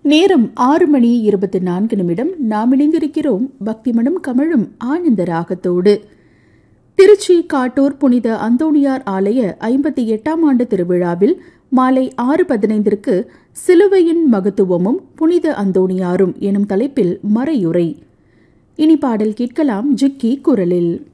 நேரம் 6:24 நாம் இணைந்திருக்கிறோம் பக்தி மனம் கமழும் ஆனந்த ராகத்தோடு. திருச்சி காட்டூர் புனித அந்தோணியார் ஆலய 58ஆம் ஆண்டு திருவிழாவில் மாலை 6:15 சிலுவையின் மகத்துவமும் புனித அந்தோணியாரும் எனும் தலைப்பில் மறையுரை. இனி பாடல் கேட்கலாம் ஜிக்கி குரலில்.